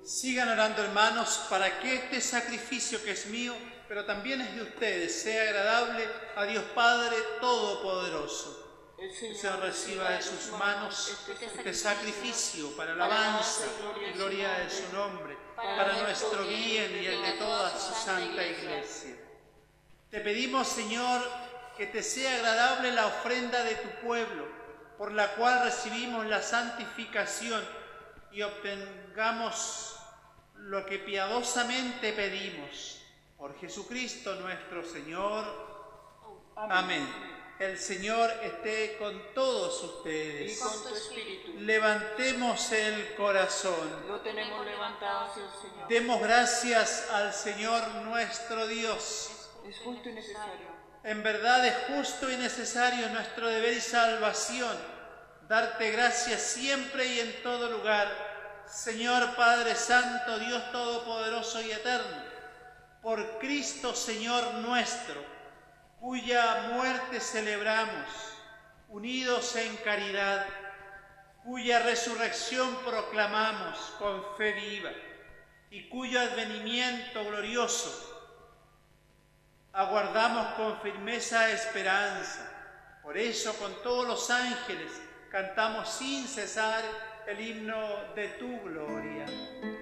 Sigan orando, hermanos, para que este sacrificio que es mío, pero también es de ustedes, sea agradable a Dios Padre Todopoderoso. El Señor reciba de sus manos este sacrificio para alabanza y gloria de su nombre, para nuestro bien y el de toda su santa Iglesia. Te pedimos, Señor, que te sea agradable la ofrenda de tu pueblo, por la cual recibimos la santificación y obtengamos lo que piadosamente pedimos. Por Jesucristo nuestro Señor. Amén. El Señor esté con todos ustedes. Y con tu espíritu. Levantemos el corazón. Lo tenemos levantado hacia el Señor. Demos gracias al Señor nuestro Dios. Es justo y necesario. En verdad es justo y necesario, nuestro deber y salvación, darte gracias siempre y en todo lugar, Señor Padre Santo, Dios Todopoderoso y Eterno, por Cristo Señor nuestro, cuya muerte celebramos, unidos en caridad, cuya resurrección proclamamos con fe viva y cuyo advenimiento glorioso aguardamos con firmeza esperanza. Por eso, con todos los ángeles, cantamos sin cesar el himno de tu gloria.